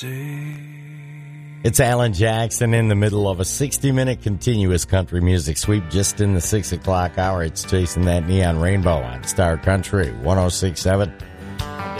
It's Alan Jackson in the middle of a 60-minute continuous country music sweep just in the 6 o'clock hour. It's Chasing That Neon Rainbow on Star Country 106.7